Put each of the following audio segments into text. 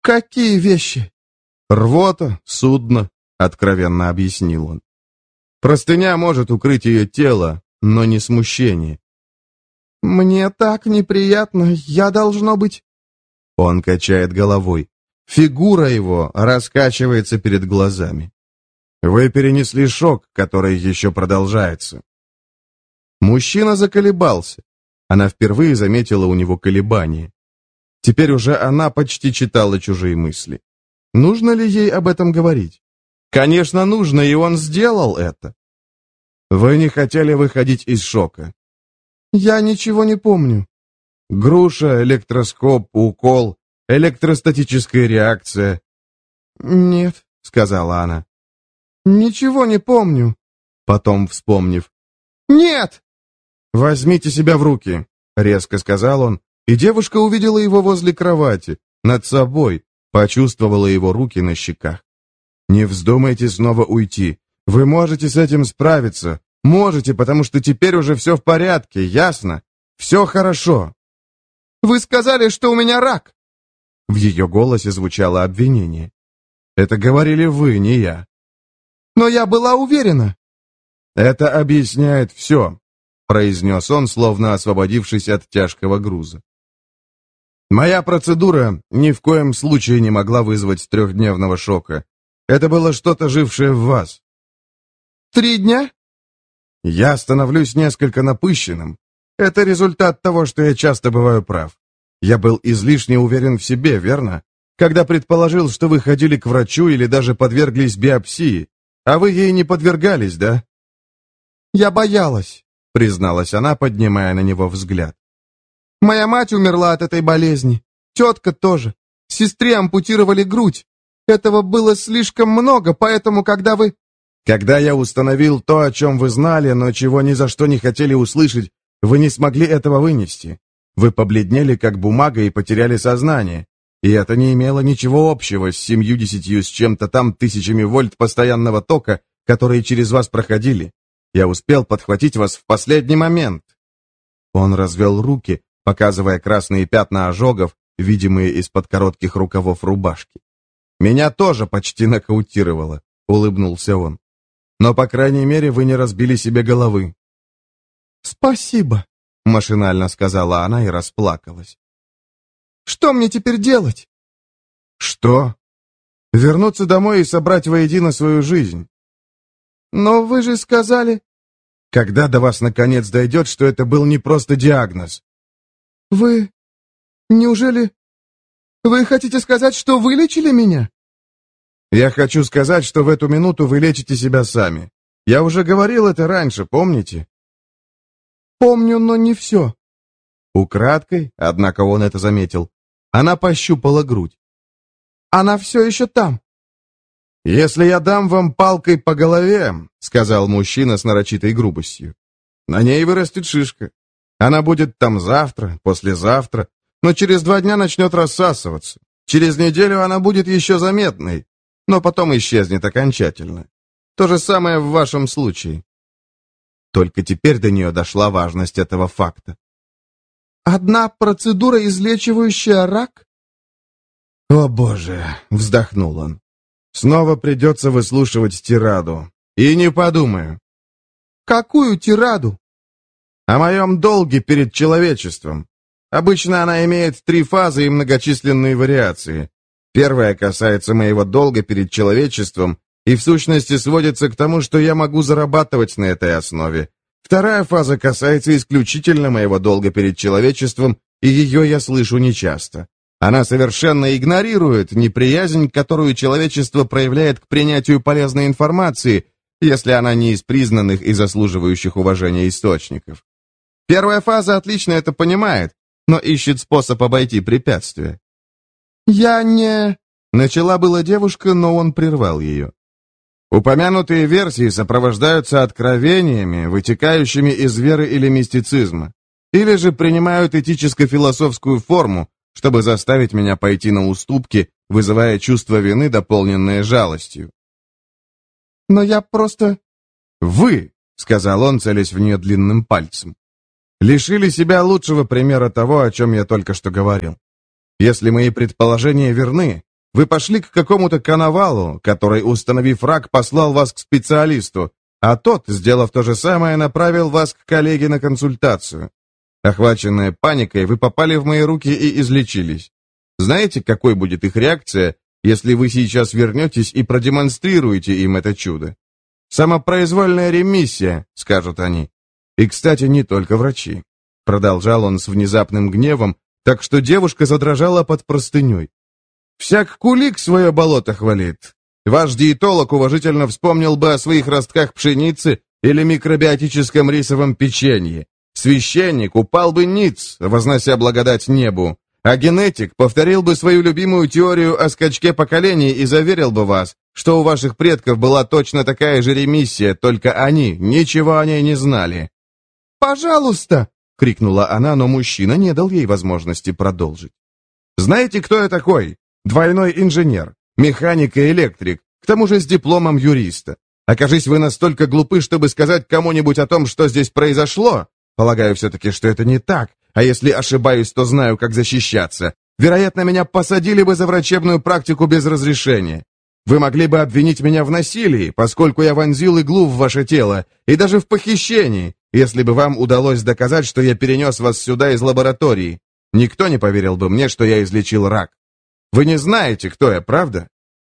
«Какие вещи?» «Рвота, судно», — откровенно объяснил он. «Простыня может укрыть ее тело, но не смущение». «Мне так неприятно, я должно быть...» Он качает головой. Фигура его раскачивается перед глазами. «Вы перенесли шок, который еще продолжается». Мужчина заколебался. Она впервые заметила у него колебания. Теперь уже она почти читала чужие мысли. Нужно ли ей об этом говорить? Конечно, нужно, и он сделал это. Вы не хотели выходить из шока. «Я ничего не помню». Груша, электроскоп, укол, электростатическая реакция. «Нет», — сказала она. «Ничего не помню». Потом, вспомнив. «Нет!» «Возьмите себя в руки», — резко сказал он, и девушка увидела его возле кровати, над собой, почувствовала его руки на щеках. «Не вздумайте снова уйти. Вы можете с этим справиться. Можете, потому что теперь уже все в порядке, ясно? Все хорошо». «Вы сказали, что у меня рак!» В ее голосе звучало обвинение. «Это говорили вы, не я». «Но я была уверена». «Это объясняет все», — произнес он, словно освободившись от тяжкого груза. «Моя процедура ни в коем случае не могла вызвать трехдневного шока. Это было что-то, жившее в вас». 3 дня? Я становлюсь несколько напыщенным. Это результат того, что я часто бываю прав. Я был излишне уверен в себе, верно? Когда предположил, что вы ходили к врачу или даже подверглись биопсии. А вы ей не подвергались, да? «Я боялась», — призналась она, поднимая на него взгляд. «Моя мать умерла от этой болезни. Тетка тоже. Сестре ампутировали грудь. Этого было слишком много, поэтому, когда вы...» «Когда я установил то, о чем вы знали, но чего ни за что не хотели услышать, вы не смогли этого вынести. Вы побледнели, как бумага, и потеряли сознание. И это не имело ничего общего с 70 с чем-то там тысячами вольт постоянного тока, которые через вас проходили. Я успел подхватить вас в последний момент». Он развел руки, показывая красные пятна ожогов, видимые из-под коротких рукавов рубашки. «Меня тоже почти нокаутировало», — улыбнулся он. «Но, по крайней мере, вы не разбили себе головы». «Спасибо», — машинально сказала она и расплакалась. «Что мне теперь делать?» «Что? Вернуться домой и собрать воедино свою жизнь». «Но вы же сказали...» «Когда до вас наконец дойдет, что это был не просто диагноз?» «Вы... неужели... вы хотите сказать, что вылечили меня?» «Я хочу сказать, что в эту минуту вы лечите себя сами. Я уже говорил это раньше, помните?» «Помню, но не все». Украдкой, однако он это заметил, она пощупала грудь. «Она все еще там». «Если я дам вам палкой по голове, — сказал мужчина с нарочитой грубостью, — на ней вырастет шишка. Она будет там завтра, послезавтра, но через 2 дня начнет рассасываться. Через неделю она будет еще заметной, но потом исчезнет окончательно. То же самое в вашем случае». Только теперь до нее дошла важность этого факта. «Одна процедура, излечивающая рак?» «О, Боже!» — вздохнул он. «Снова придется выслушивать тираду. И не подумаю». «Какую тираду?» «О моем долге перед человечеством. Обычно она имеет 3 фазы и многочисленные вариации. Первая касается моего долга перед человечеством и в сущности сводится к тому, что я могу зарабатывать на этой основе. Вторая фаза касается исключительно моего долга перед человечеством, и ее я слышу нечасто. Она совершенно игнорирует неприязнь, которую человечество проявляет к принятию полезной информации, если она не из признанных и заслуживающих уважения источников. Первая фаза отлично это понимает, но ищет способ обойти препятствия. «Я не...» — начала была девушка, но он прервал ее. Упомянутые версии сопровождаются откровениями, вытекающими из веры или мистицизма, или же принимают этическо-философскую форму, чтобы заставить меня пойти на уступки, вызывая чувство вины, дополненное жалостью. «Но я просто...» «Вы», — сказал он, целясь в нее длинным пальцем, — «лишили себя лучшего примера того, о чем я только что говорил. Если мои предположения верны, Вы пошли к какому-то коновалу, который, установив рак, послал вас к специалисту, а тот, сделав то же самое, направил вас к коллеге на консультацию. Охваченная паникой, вы попали в мои руки и излечились. Знаете, какой будет их реакция, если вы сейчас вернетесь и продемонстрируете им это чудо? «Самопроизвольная ремиссия», — скажут они. И, кстати, не только врачи. Продолжал он с внезапным гневом, так что девушка задрожала под простыней. «Всяк кулик свое болото хвалит. Ваш диетолог уважительно вспомнил бы о своих ростках пшеницы или микробиотическом рисовом печенье. Священник упал бы ниц, вознося благодать небу, а генетик повторил бы свою любимую теорию о скачке поколений и заверил бы вас, что у ваших предков была точно такая же ремиссия, только они ничего о ней не знали». «Пожалуйста!» — крикнула она, но мужчина не дал ей возможности продолжить. «Знаете, кто я такой? Двойной инженер, механик и электрик, к тому же с дипломом юриста. Окажись вы настолько глупы, чтобы сказать кому-нибудь о том, что здесь произошло. Полагаю все-таки, что это не так, а если ошибаюсь, то знаю, как защищаться. Вероятно, меня посадили бы за врачебную практику без разрешения. Вы могли бы обвинить меня в насилии, поскольку я вонзил иглу в ваше тело, и даже в похищении, если бы вам удалось доказать, что я перенес вас сюда из лаборатории. Никто не поверил бы мне, что я излечил рак. Вы не знаете, кто я, правда?»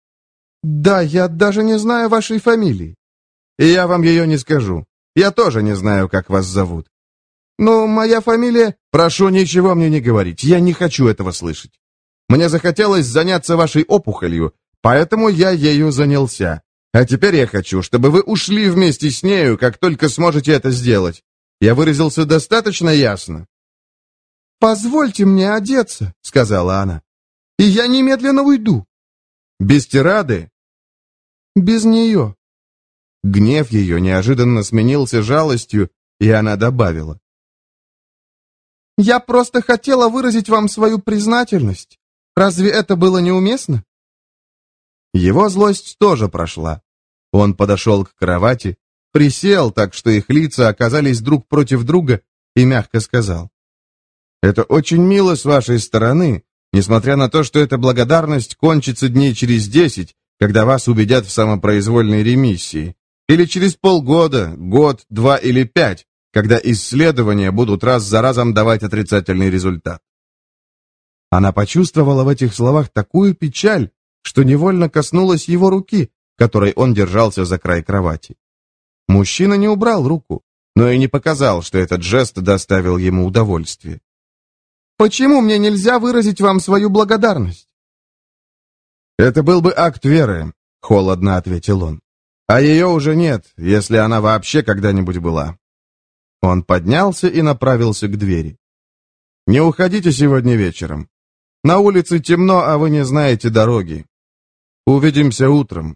«Да, я даже не знаю вашей фамилии». «И я вам ее не скажу. Я тоже не знаю, как вас зовут». «Но моя фамилия...» «Прошу, ничего мне не говорить. Я не хочу этого слышать. Мне захотелось заняться вашей опухолью, поэтому я ею занялся. А теперь я хочу, чтобы вы ушли вместе с нею, как только сможете это сделать. Я выразился достаточно ясно?» «Позвольте мне одеться», — сказала она, — «и я немедленно уйду». «Без тирады?» «Без нее». Гнев ее неожиданно сменился жалостью, и она добавила. «Я просто хотела выразить вам свою признательность. Разве это было неуместно?» Его злость тоже прошла. Он подошел к кровати, присел так, что их лица оказались друг против друга, и мягко сказал. «Это очень мило с вашей стороны, несмотря на то, что эта благодарность кончится дней через 10, когда вас убедят в самопроизвольной ремиссии, или через полгода, год, 2 или 5, когда исследования будут раз за разом давать отрицательный результат». Она почувствовала в этих словах такую печаль, что невольно коснулась его руки, которой он держался за край кровати. Мужчина не убрал руку, но и не показал, что этот жест доставил ему удовольствие. «Почему мне нельзя выразить вам свою благодарность?» «Это был бы акт веры», — холодно ответил он. «А ее уже нет, если она вообще когда-нибудь была». Он поднялся и направился к двери. «Не уходите сегодня вечером. На улице темно, а вы не знаете дороги. Увидимся утром».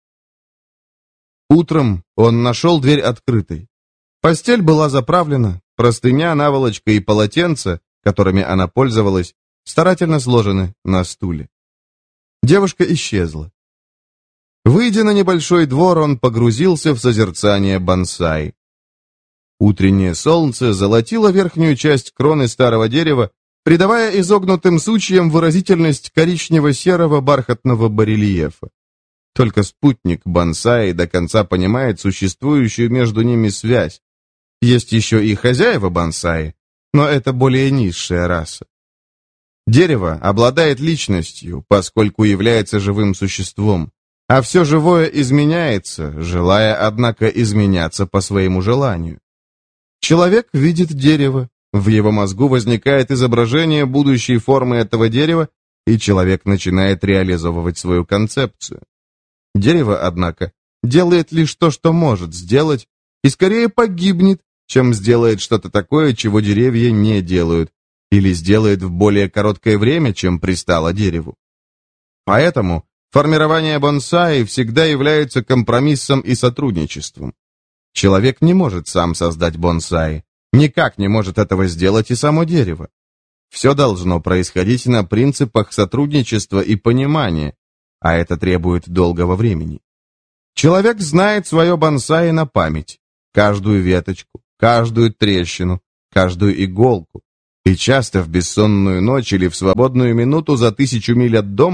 Утром он нашел дверь открытой. Постель была заправлена, простыня, наволочка и полотенце, которыми она пользовалась, старательно сложены на стуле. Девушка исчезла. Выйдя на небольшой двор, он погрузился в созерцание бонсай. Утреннее солнце золотило верхнюю часть кроны старого дерева, придавая изогнутым сучьям выразительность коричнево-серого бархатного барельефа. Только спутник бонсай до конца понимает существующую между ними связь. Есть еще и хозяева бонсай, но это более низшая раса. Дерево обладает личностью, поскольку является живым существом, а все живое изменяется, желая, однако, изменяться по своему желанию. Человек видит дерево, в его мозгу возникает изображение будущей формы этого дерева, и человек начинает реализовывать свою концепцию. Дерево, однако, делает лишь то, что может сделать, и скорее погибнет, чем сделает что-то такое, чего деревья не делают, или сделает в более короткое время, чем пристало дереву. Поэтому формирование бонсай всегда является компромиссом и сотрудничеством. Человек не может сам создать бонсай, никак не может этого сделать и само дерево. Все должно происходить на принципах сотрудничества и понимания, а это требует долгого времени. Человек знает свое бонсай на память, каждую веточку, каждую трещину, каждую иголку, и часто в бессонную ночь или в свободную минуту за 1000 миль от дома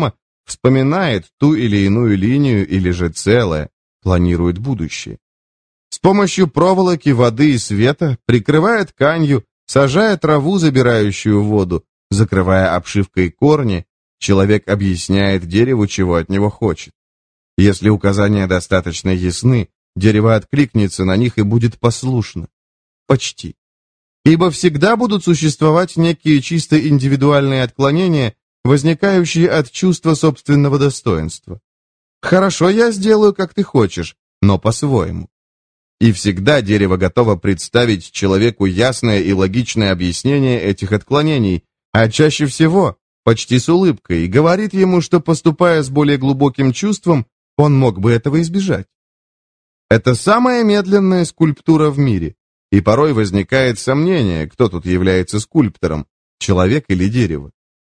вспоминает ту или иную линию или же целое, планирует будущее. С помощью проволоки, воды и света, прикрывая тканью, сажая траву, забирающую воду, закрывая обшивкой корни, человек объясняет дереву, чего от него хочет. Если указания достаточно ясны, дерево откликнется на них и будет послушно. Почти. Ибо всегда будут существовать некие чисто индивидуальные отклонения, возникающие от чувства собственного достоинства. Хорошо, я сделаю, как ты хочешь, но по-своему. И всегда дерево готово представить человеку ясное и логичное объяснение этих отклонений, а чаще всего, почти с улыбкой, говорит ему, что, поступая с более глубоким чувством, он мог бы этого избежать. Это самая медленная скульптура в мире, и порой возникает сомнение, кто тут является скульптором, человек или дерево.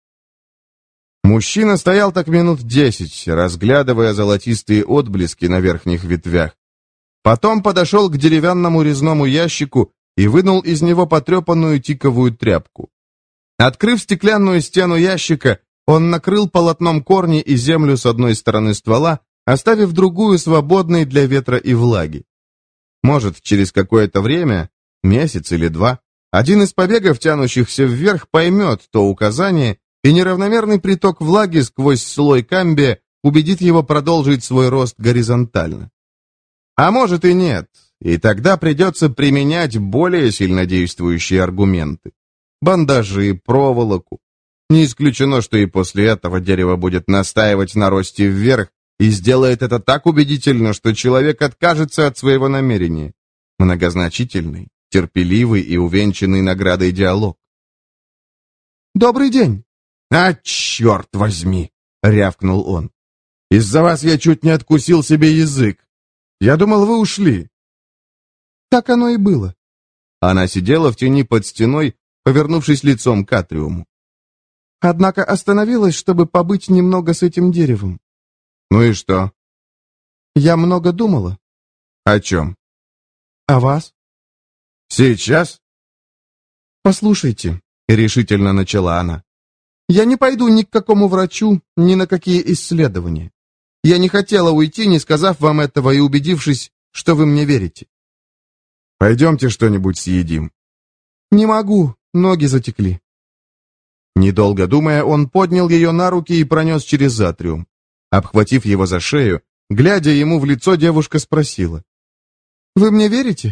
Мужчина стоял так минут 10, разглядывая золотистые отблески на верхних ветвях. Потом подошел к деревянному резному ящику и вынул из него потрепанную тиковую тряпку. Открыв стеклянную стену ящика, он накрыл полотном корни и землю с одной стороны ствола, оставив другую свободной для ветра и влаги. Может, через какое-то время, месяц или два, один из побегов, тянущихся вверх, поймет то указание, и неравномерный приток влаги сквозь слой камбия убедит его продолжить свой рост горизонтально. А может и нет, и тогда придется применять более сильнодействующие аргументы. Бандажи, проволоку. Не исключено, что и после этого дерево будет настаивать на росте вверх и сделает это так убедительно, что человек откажется от своего намерения. Многозначительный, терпеливый и увенчанный наградой диалог. «Добрый день!» «А, черт возьми!» — рявкнул он. «Из-за вас я чуть не откусил себе язык. Я думал, вы ушли». Так оно и было. Она сидела в тени под стеной, повернувшись лицом к атриуму. Однако остановилась, чтобы побыть немного с этим деревом. Ну и что? Я много думала. О чем? О вас. Сейчас? Послушайте, решительно начала она. Я не пойду ни к какому врачу, ни на какие исследования. Я не хотела уйти, не сказав вам этого и убедившись, что вы мне верите. Пойдемте что-нибудь съедим. Не могу, ноги затекли. Недолго думая, он поднял ее на руки и пронес через атриум. Обхватив его за шею, глядя ему в лицо, девушка спросила. «Вы мне верите?»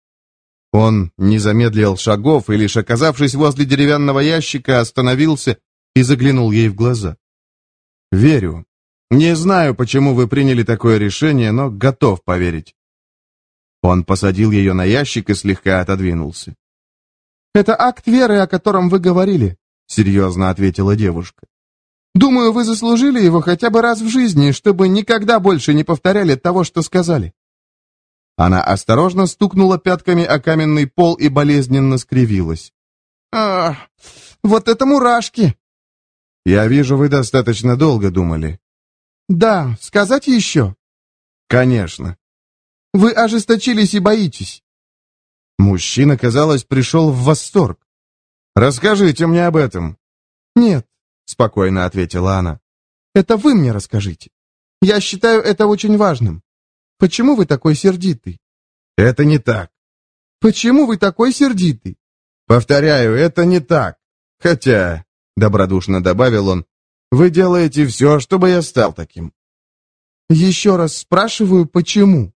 Он не замедлил шагов и, лишь оказавшись возле деревянного ящика, остановился и заглянул ей в глаза. «Верю. Не знаю, почему вы приняли такое решение, но готов поверить». Он посадил ее на ящик и слегка отодвинулся. «Это акт веры, о котором вы говорили», — серьезно ответила девушка. «Думаю, вы заслужили его хотя бы раз в жизни, чтобы никогда больше не повторяли того, что сказали». Она осторожно стукнула пятками о каменный пол и болезненно скривилась. «Ах, вот это мурашки!» «Я вижу, вы достаточно долго думали». «Да, сказать еще?» «Конечно». «Вы ожесточились и боитесь». Мужчина, казалось, пришел в восторг. «Расскажите мне об этом». «Нет», — спокойно ответила она. «Это вы мне расскажите. Я считаю это очень важным. Почему вы такой сердитый?» «Это не так». «Почему вы такой сердитый?» «Повторяю, это не так. Хотя, — добродушно добавил он, — вы делаете все, чтобы я стал таким». «Еще раз спрашиваю, почему?»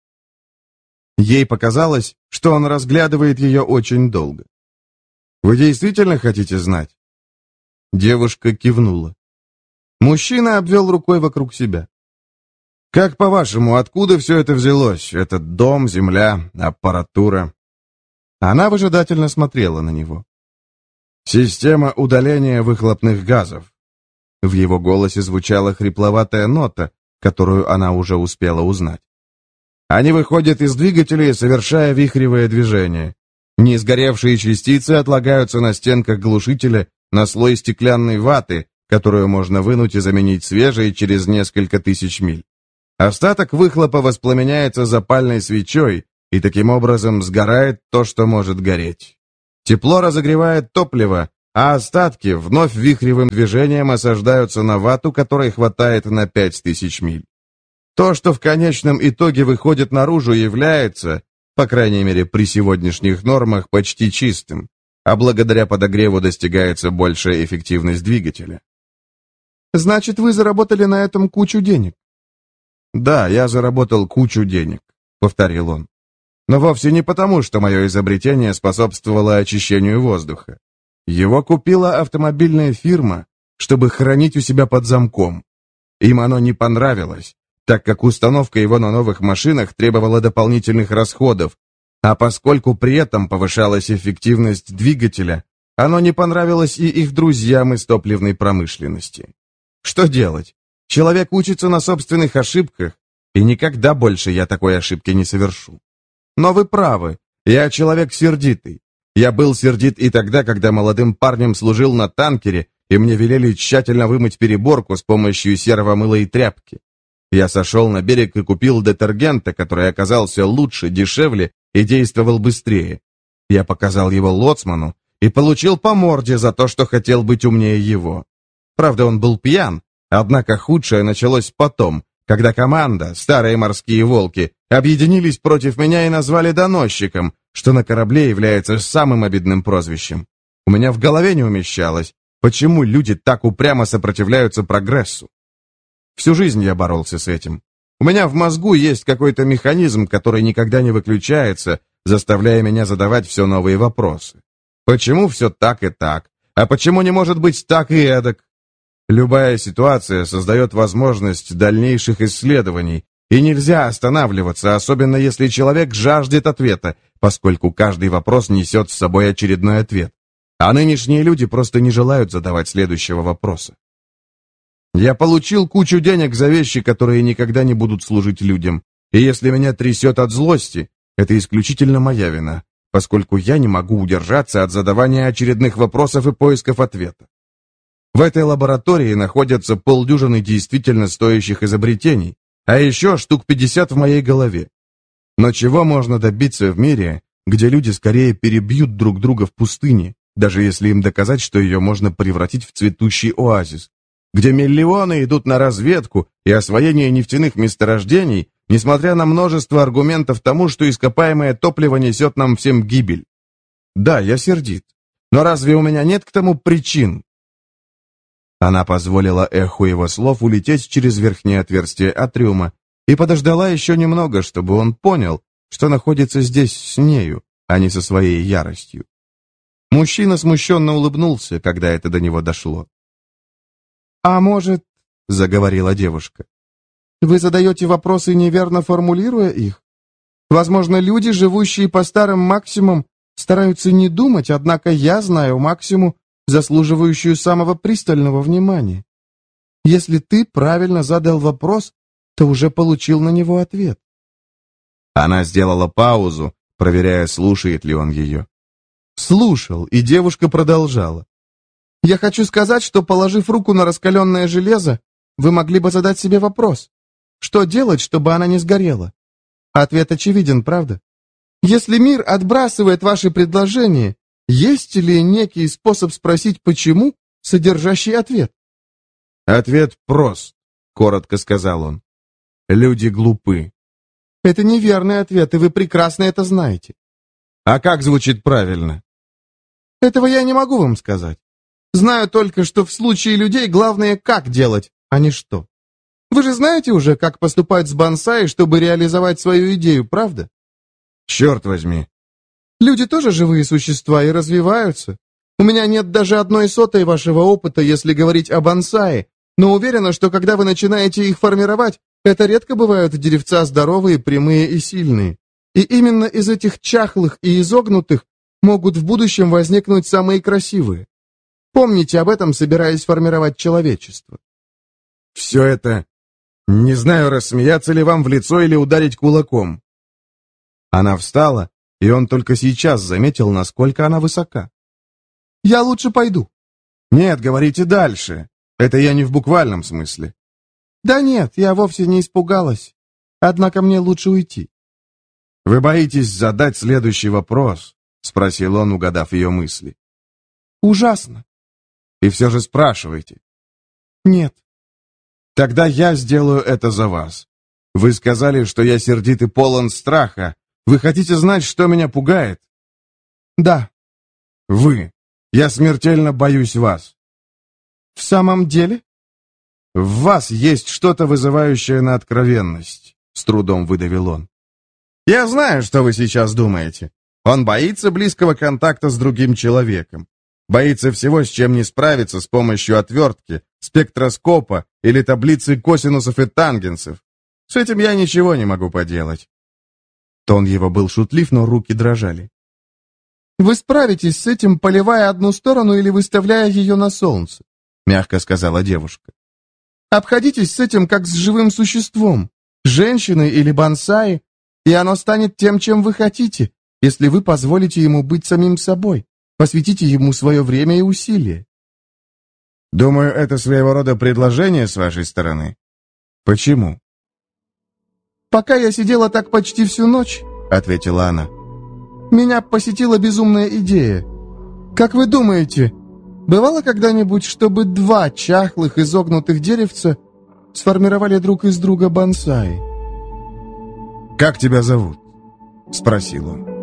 Ей показалось, что он разглядывает ее очень долго. «Вы действительно хотите знать?» Девушка кивнула. Мужчина обвел рукой вокруг себя. «Как по-вашему, откуда все это взялось? Этот дом, земля, аппаратура?» Она выжидательно смотрела на него. «Система удаления выхлопных газов». В его голосе звучала хрипловатая нота, которую она уже успела узнать. Они выходят из двигателей, совершая вихревое движение. Несгоревшие частицы отлагаются на стенках глушителя на слой стеклянной ваты, которую можно вынуть и заменить свежей через несколько тысяч миль. Остаток выхлопа воспламеняется запальной свечой, и таким образом сгорает то, что может гореть. Тепло разогревает топливо, а остатки вновь вихревым движением осаждаются на вату, которой хватает на 5000 миль. То, что в конечном итоге выходит наружу, является, по крайней мере при сегодняшних нормах, почти чистым, а благодаря подогреву достигается большая эффективность двигателя. Значит, вы заработали на этом кучу денег? Да, я заработал кучу денег, повторил он. Но вовсе не потому, что мое изобретение способствовало очищению воздуха. Его купила автомобильная фирма, чтобы хранить у себя под замком. Им оно не понравилось, так как установка его на новых машинах требовала дополнительных расходов, а поскольку при этом повышалась эффективность двигателя, оно не понравилось и их друзьям из топливной промышленности. Что делать? Человек учится на собственных ошибках, и никогда больше я такой ошибки не совершу. Но вы правы, я человек сердитый. Я был сердит и тогда, когда молодым парнем служил на танкере, и мне велели тщательно вымыть переборку с помощью серого мыла и тряпки. Я сошел на берег и купил детергента, который оказался лучше, дешевле и действовал быстрее. Я показал его лоцману и получил по морде за то, что хотел быть умнее его. Правда, он был пьян, однако худшее началось потом, когда команда, старые морские волки, объединились против меня и назвали доносчиком, что на корабле является самым обидным прозвищем. У меня в голове не умещалось, почему люди так упрямо сопротивляются прогрессу. Всю жизнь я боролся с этим. У меня в мозгу есть какой-то механизм, который никогда не выключается, заставляя меня задавать все новые вопросы. Почему все так и так? А почему не может быть так и эдак? Любая ситуация создает возможность дальнейших исследований, и нельзя останавливаться, особенно если человек жаждет ответа, поскольку каждый вопрос несет с собой очередной ответ. А нынешние люди просто не желают задавать следующего вопроса. Я получил кучу денег за вещи, которые никогда не будут служить людям, и если меня трясет от злости, это исключительно моя вина, поскольку я не могу удержаться от задавания очередных вопросов и поисков ответа. В этой лаборатории находятся полдюжины действительно стоящих изобретений, а еще штук 50 в моей голове. Но чего можно добиться в мире, где люди скорее перебьют друг друга в пустыне, даже если им доказать, что ее можно превратить в цветущий оазис, где миллионы идут на разведку и освоение нефтяных месторождений, несмотря на множество аргументов тому, что ископаемое топливо несет нам всем гибель. Да, я сердит, но разве у меня нет к тому причин? Она позволила эху его слов улететь через верхнее отверстие атриума и подождала еще немного, чтобы он понял, что находится здесь с нею, а не со своей яростью. Мужчина смущенно улыбнулся, когда это до него дошло. «А может, — заговорила девушка, — вы задаете вопросы, неверно формулируя их? Возможно, люди, живущие по старым максимумам, стараются не думать, однако я знаю максимум, заслуживающую самого пристального внимания. Если ты правильно задал вопрос, то уже получил на него ответ». Она сделала паузу, проверяя, слушает ли он ее. Слушал, и девушка продолжала. «Я хочу сказать, что, положив руку на раскаленное железо, вы могли бы задать себе вопрос, что делать, чтобы она не сгорела? Ответ очевиден, правда? Если мир отбрасывает ваши предложения, есть ли некий способ спросить «почему», содержащий ответ? «Ответ прост», — коротко сказал он. «Люди глупы». Это неверный ответ, и вы прекрасно это знаете. А как звучит правильно? Этого я не могу вам сказать. Знаю только, что в случае людей главное как делать, а не что. Вы же знаете уже, как поступать с бонсай, чтобы реализовать свою идею, правда? Черт возьми. Люди тоже живые существа и развиваются. У меня нет даже 1/100 вашего опыта, если говорить о бонсае, но уверена, что когда вы начинаете их формировать, это редко бывают деревца здоровые, прямые и сильные. И именно из этих чахлых и изогнутых могут в будущем возникнуть самые красивые. Помните об этом, собираясь формировать человечество. Все это... Не знаю, рассмеяться ли вам в лицо или ударить кулаком. Она встала, и он только сейчас заметил, насколько она высока. «Я лучше пойду». «Нет, говорите дальше. Это я не в буквальном смысле». «Да нет, я вовсе не испугалась. Однако мне лучше уйти». «Вы боитесь задать следующий вопрос?» — спросил он, угадав ее мысли. Ужасно. И все же спрашиваете. Нет. Тогда я сделаю это за вас. Вы сказали, что я сердит и полон страха. Вы хотите знать, что меня пугает? Да. Вы. Я смертельно боюсь вас. В самом деле? В вас есть что-то, вызывающее на откровенность, с трудом выдавил он. Я знаю, что вы сейчас думаете. Он боится близкого контакта с другим человеком. Боится всего, с чем не справиться с помощью отвертки, спектроскопа или таблицы косинусов и тангенсов. С этим я ничего не могу поделать. Тон его был шутлив, но руки дрожали. «Вы справитесь с этим, поливая одну сторону или выставляя ее на солнце», — мягко сказала девушка. «Обходитесь с этим, как с живым существом, женщиной или бонсай, и оно станет тем, чем вы хотите, если вы позволите ему быть самим собой, посвятите ему свое время и усилия». Думаю, это своего рода предложение с вашей стороны. Почему? «Пока я сидела так почти всю ночь», — ответила она, — «меня посетила безумная идея. Как вы думаете, бывало когда-нибудь, чтобы два чахлых изогнутых деревца сформировали друг из друга бонсай?» «Как тебя зовут?» — спросил он.